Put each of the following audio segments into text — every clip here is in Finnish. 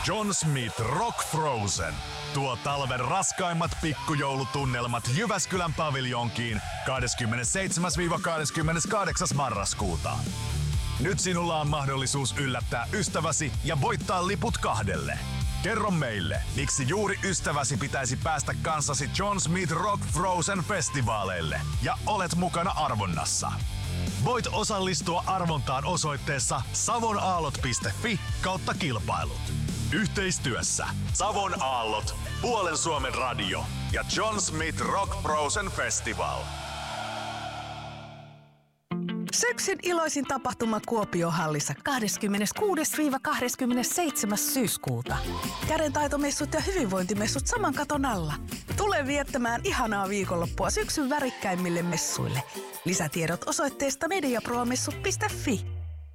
John Smith Rock Frozen tuo talven raskaimmat pikkujoulutunnelmat Jyväskylän paviljonkiin 27-28. marraskuuta. Nyt sinulla on mahdollisuus yllättää ystäväsi ja voittaa liput 2. Kerro meille, miksi juuri ystäväsi pitäisi päästä kanssasi John Smith Rock Frozen festivaaleille ja olet mukana arvonnassa. Voit osallistua arvontaan osoitteessa savonaallot.fi/kilpailut. Yhteistyössä Savon Aallot, Puolen Suomen Radio ja John Smith Rock Frozen Festival. Syksyn iloisin tapahtuma Kuopio-hallissa 26-27. syyskuuta. Kädentaitomessut ja hyvinvointimessut saman katon alla. Tule viettämään ihanaa viikonloppua syksyn värikkäimmille messuille. Lisätiedot osoitteesta mediapromessut.fi.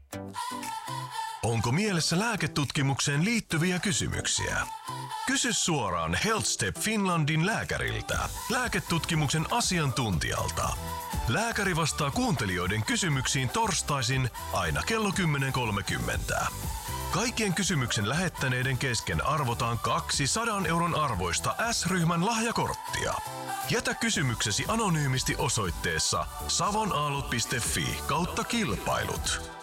Onko mielessä lääketutkimukseen liittyviä kysymyksiä? Kysy suoraan HealthStep Finlandin lääkäriltä, lääketutkimuksen asiantuntijalta. Lääkäri vastaa kuuntelijoiden kysymyksiin torstaisin aina kello 10.30. Kaikkien kysymyksen lähettäneiden kesken arvotaan 200 euron arvoista S-ryhmän lahjakorttia. Jätä kysymyksesi anonyymisti osoitteessa savonaallot.fi/kilpailut.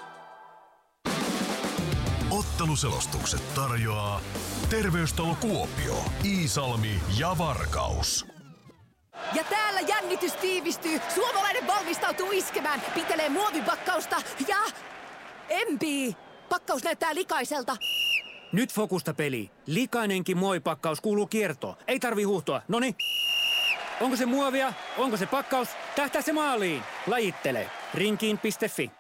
Otteluselostukset tarjoaa Terveystalo Kuopio, Iisalmi ja Varkaus. Ja täällä jännitys tiivistyy. Suomalainen valmistautuu iskemään. Pitelee muovipakkausta ja empii. Pakkaus näyttää likaiselta. Nyt fokusta peli. Likainenkin muovipakkaus kuuluu kiertoon. Ei tarvi huuhtoa. Noniin. Onko se muovia? Onko se pakkaus? Tähtää se maaliin. Lajittele. Rinkiin.fi.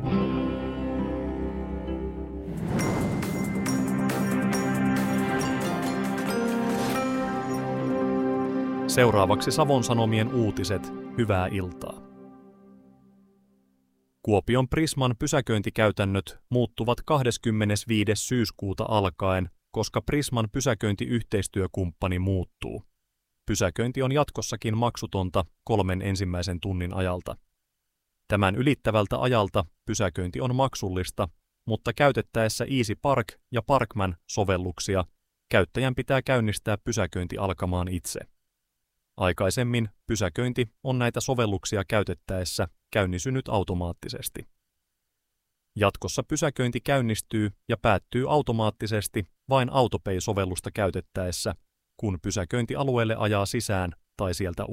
Seuraavaksi Savon Sanomien uutiset. Hyvää iltaa. Kuopion Prisman pysäköintikäytännöt muuttuvat 25. syyskuuta alkaen, koska Prisman pysäköintiyhteistyökumppani muuttuu. Pysäköinti on jatkossakin maksutonta 3 ensimmäisen tunnin ajalta. Tämän ylittävältä ajalta pysäköinti on maksullista, mutta käytettäessä Easy Park ja Parkman-sovelluksia käyttäjän pitää käynnistää pysäköinti alkamaan itse. Aikaisemmin pysäköinti on näitä sovelluksia käytettäessä käynnistynyt automaattisesti. Jatkossa pysäköinti käynnistyy ja päättyy automaattisesti vain AutoPay-sovellusta käytettäessä, kun pysäköintialueelle ajaa sisään tai sieltä